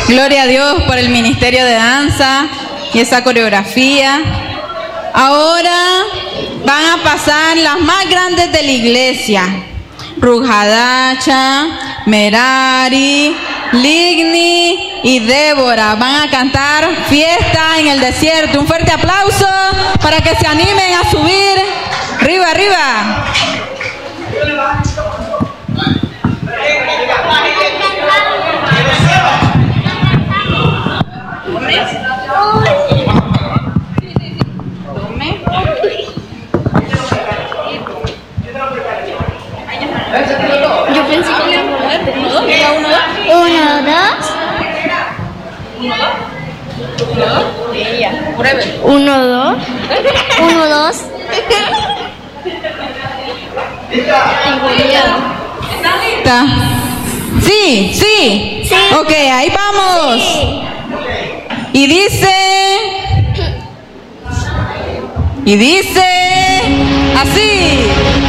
Gloria a Dios por el ministerio de danza y esa coreografía. Ahora van a pasar las más grandes de la iglesia. Rujadacha, Merari, Ligni y Débora van a cantar Fiesta en el Desierto. Un fuerte aplauso para que se animen a subir. Arriba, arriba. Yo pensé que iba a mover. Uno, dos. Tengo miedo. Sí, sí. Ok, ahí vamos. Sí. Y dice así.